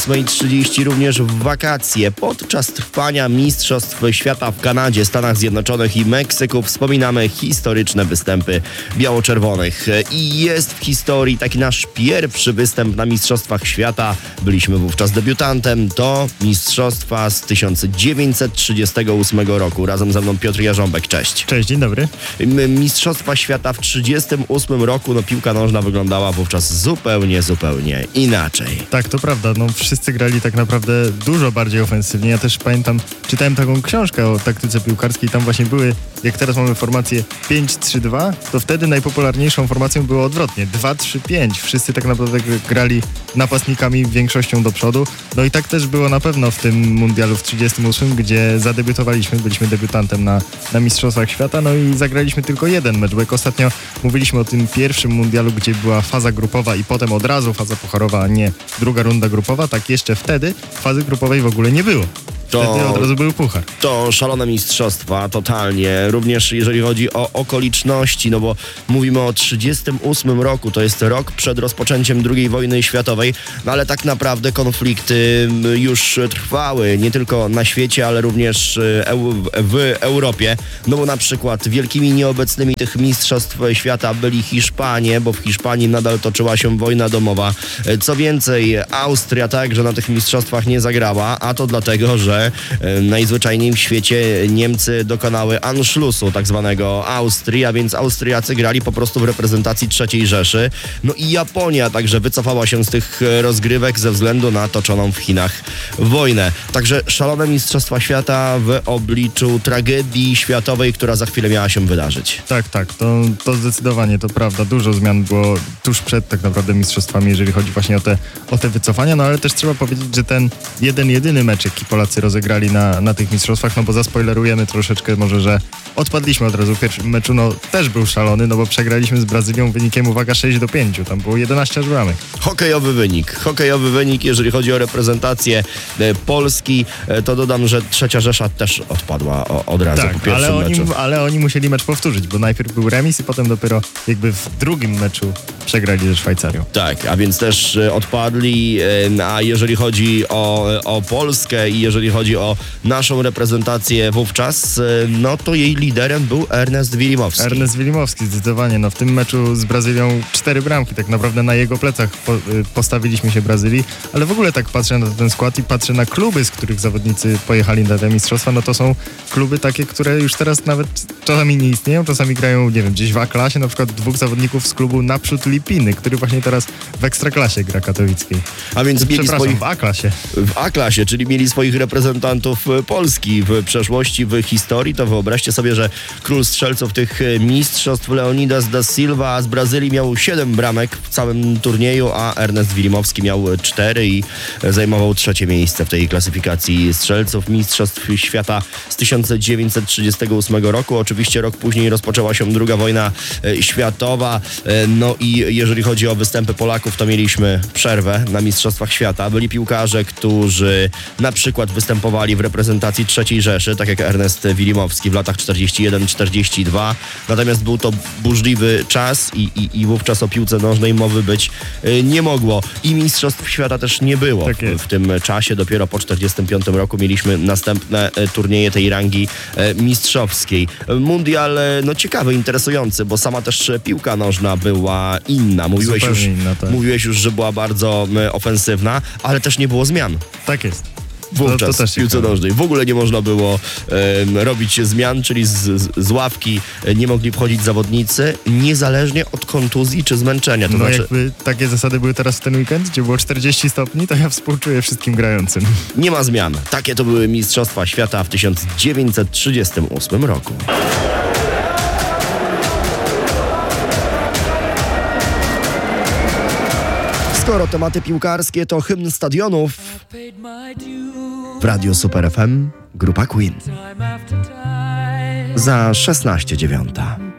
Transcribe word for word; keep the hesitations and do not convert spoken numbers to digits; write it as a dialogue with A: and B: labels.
A: ósma trzydzieści również w wakacje. Podczas trwania Mistrzostw Świata w Kanadzie, Stanach Zjednoczonych i Meksyku wspominamy historyczne występy biało-czerwonych. I jest w historii taki nasz pierwszy występ na Mistrzostwach Świata. Byliśmy wówczas debiutantem. To Mistrzostwa z tysiąc dziewięćset trzydziestego ósmego roku. Razem ze mną Piotr Jarząbek. Cześć.
B: Cześć, dzień dobry.
A: Mistrzostwa Świata w trzydziestym ósmym roku. No piłka nożna wyglądała wówczas zupełnie, zupełnie inaczej.
B: Tak, to prawda. No, wszyscy grali tak naprawdę dużo bardziej ofensywnie. Ja też pamiętam, czytałem taką książkę o taktyce piłkarskiej. Tam właśnie były, jak teraz mamy formację pięć trzy dwa, to wtedy najpopularniejszą formacją było odwrotnie. dwa trzy pięć. Wszyscy tak naprawdę grali napastnikami większością do przodu. No i tak też było na pewno w tym mundialu w trzydziestym ósmym, gdzie zadebiutowaliśmy, byliśmy debiutantem na, na Mistrzostwach Świata, no i zagraliśmy tylko jeden mecz, bo jak ostatnio mówiliśmy o tym pierwszym mundialu, gdzie była faza grupowa i potem od razu faza pucharowa, a nie druga runda grupowa, tak jeszcze wtedy fazy grupowej w ogóle nie było. Wtedy
A: To,
B: od razu był puchar.
A: To szalone mistrzostwa, totalnie. Również jeżeli chodzi o okoliczności, no bo mówimy o trzydziestym ósmym roku, to jest rok przed rozpoczęciem drugiej wojny światowej, no ale tak naprawdę konflikty już trwały, nie tylko na świecie, ale również w Europie. No bo na przykład wielkimi nieobecnymi tych mistrzostw świata byli Hiszpanie, bo w Hiszpanii nadal toczyła się wojna domowa. Co więcej, Austria także na tych mistrzostwach nie zagrała, a to dlatego, że najzwyczajniej w świecie Niemcy dokonały Anschlussu, tak zwanego Austrii, a więc Austriacy grali po prostu w reprezentacji trzeciej Rzeszy. No i Japonia także wycofała się z tych rozgrywek ze względu na toczoną w Chinach wojnę. Także szalone mistrzostwa świata w obliczu tragedii światowej, która za chwilę miała się wydarzyć.
B: Tak, tak, to, to zdecydowanie, to prawda. Dużo zmian było tuż przed tak naprawdę mistrzostwami, jeżeli chodzi właśnie o te, o te wycofania, no ale też trzeba powiedzieć, że ten jeden, jedyny mecz, jaki Polacy rozegrali na, na tych mistrzostwach, no bo zaspoilerujemy troszeczkę może, że odpadliśmy od razu w pierwszym meczu, no też był szalony, no bo przegraliśmy z Brazylią wynikiem, uwaga, sześć do pięciu, tam było jedenaście aż bramek.
A: Hokejowy wynik, hokejowy wynik, jeżeli chodzi o reprezentację e, Polski, e, to dodam, że trzecia Rzesza też odpadła o, od razu
B: tak,
A: po pierwszym
B: ale oni,
A: meczu.
B: ale oni musieli mecz powtórzyć, bo najpierw był remis i potem dopiero jakby w drugim meczu przegrali ze Szwajcarią.
A: Tak, a więc też e, odpadli, e, a jeżeli chodzi o, o Polskę i jeżeli chodzi o naszą reprezentację wówczas, no to jej liderem był Ernest Wilimowski.
B: Ernest Wilimowski, zdecydowanie. No w tym meczu z Brazylią cztery bramki, tak naprawdę na jego plecach po, postawiliśmy się Brazylii, ale w ogóle tak patrzę na ten skład i patrzę na kluby, z których zawodnicy pojechali na te mistrzostwa, no to są kluby takie, które już teraz nawet czasami nie istnieją, czasami grają, nie wiem, gdzieś w A-klasie, na przykład dwóch zawodników z klubu Naprzód Lipiny, który właśnie teraz w Ekstraklasie gra katowickiej.
A: A więc mieli swoich...
B: w A-klasie.
A: W A-klasie, czyli mieli swoich reprezentantów Polski w przeszłości, w historii, to wyobraźcie sobie, że król strzelców tych mistrzostw Leonidas da Silva z Brazylii miał siedem bramek w całym turnieju, a Ernest Wilimowski miał cztery i zajmował trzecie miejsce w tej klasyfikacji strzelców mistrzostw świata z tysiąc dziewięćset trzydziestego ósmego roku. Oczywiście rok później rozpoczęła się druga wojna światowa. No i jeżeli chodzi o występy Polaków, to mieliśmy przerwę na mistrzostwach świata. Byli piłkarze, którzy na przykład występowali w reprezentacji trzeciej Rzeszy, tak jak Ernest Wilimowski w latach czterdziestym pierwszym czterdziestym drugim. Natomiast był to burzliwy czas i, i, i wówczas o piłce nożnej mowy być y, nie mogło. I mistrzostw świata też nie było
B: tak
A: w, w tym czasie. Dopiero po czterdziestym piątym roku mieliśmy następne y, turnieje tej rangi y, mistrzowskiej. Mundial y, no ciekawy, interesujący, bo sama też piłka nożna była inna. Mówiłeś, już,
B: inna, tak.
A: mówiłeś już, że była bardzo y, ofensywna, ale też nie było zmian.
B: Tak jest.
A: Wówczas
B: to, to też
A: w piłce nożnej w ogóle nie można było e, robić zmian, czyli z, z, z ławki nie mogli wchodzić zawodnicy, niezależnie od kontuzji czy zmęczenia. To
B: no
A: znaczy,
B: jakby takie zasady były teraz w ten weekend, gdzie było czterdzieści stopni, to ja współczuję wszystkim grającym.
A: nie ma zmian. Takie to były Mistrzostwa Świata w tysiąc dziewięćset trzydziestym ósmym roku. Skoro tematy piłkarskie to hymn stadionów, w Radiu Super F M grupa Queen. Za szesnaście dziewiąta.